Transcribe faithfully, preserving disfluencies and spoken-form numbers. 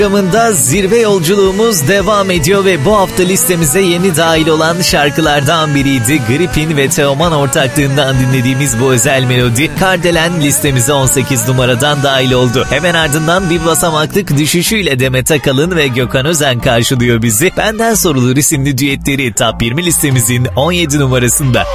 Programında zirve yolculuğumuz devam ediyor ve bu hafta listemize yeni dahil olan şarkılardan biriydi. Gripin ve Teoman ortaklığından dinlediğimiz bu özel melodi Kardelen listemize on sekiz numaradan dahil oldu. Hemen ardından bir basamaklık düşüşüyle Demet Akalın ve Gökhan Özen karşılıyor bizi. Benden Sorulur isimli düetleri Top yirmi listemizin on yedi numarasında.